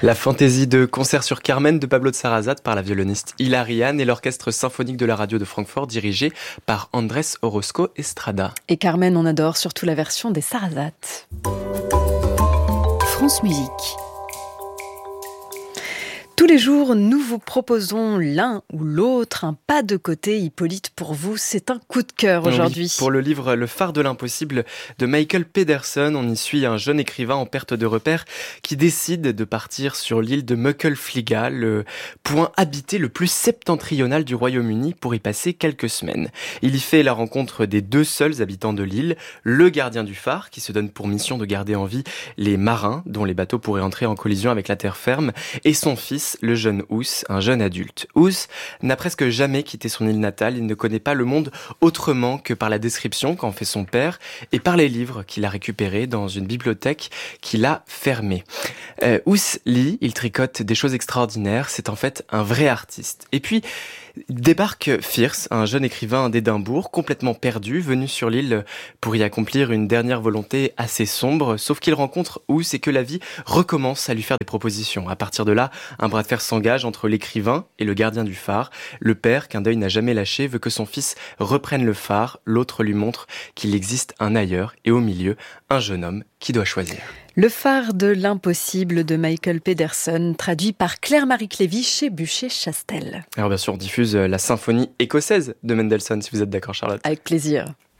La fantaisie de Concert sur Carmen de Pablo de Sarrazat par la violoniste Hilariane et l'orchestre symphonique de la radio de Francfort dirigé par Andrés Orozco Estrada. Et Carmen, on adore surtout la version des Sarrazat. France Musique. Tous les jours, nous vous proposons l'un ou l'autre, un pas de côté. Hippolyte, pour vous, c'est un coup de cœur aujourd'hui. Oui, pour le livre Le phare de l'impossible de Michael Pedersen, on y suit un jeune écrivain en perte de repère qui décide de partir sur l'île de Möckelfliga, le point habité le plus septentrional du Royaume-Uni, pour y passer quelques semaines. Il y fait la rencontre des deux seuls habitants de l'île, le gardien du phare, qui se donne pour mission de garder en vie les marins, dont les bateaux pourraient entrer en collision avec la terre ferme, et son fils, le jeune Ous, un jeune adulte. Ous n'a presque jamais quitté son île natale, il ne connaît pas le monde autrement que par la description qu'en fait son père et par les livres qu'il a récupérés dans une bibliothèque qu'il a fermée. Ous lit, il tricote des choses extraordinaires, c'est en fait un vrai artiste. Et puis débarque Fierce, un jeune écrivain d'Édimbourg, complètement perdu, venu sur l'île pour y accomplir une dernière volonté assez sombre, sauf qu'il rencontre Ous et que la vie recommence à lui faire des propositions. À partir de là, un bras de fer s'engage entre l'écrivain et le gardien du phare. Le père, qu'un deuil n'a jamais lâché, veut que son fils reprenne le phare, l'autre lui montre qu'il existe un ailleurs, et au milieu, un jeune homme qui doit choisir. Le phare de l'impossible de Michael Pedersen, traduit par Claire-Marie Clévy chez Buchet-Chastel. Alors bien sûr, on diffuse la symphonie écossaise de Mendelssohn, si vous êtes d'accord, Charlotte. Avec plaisir.